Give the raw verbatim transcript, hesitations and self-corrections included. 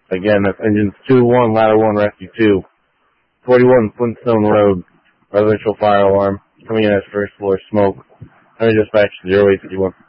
Again, that's engines two one, ladder one, rescue two. forty-one Flintstone Road, residential fire alarm, coming in as first floor smoke. Let me dispatch zero eight fifty-one.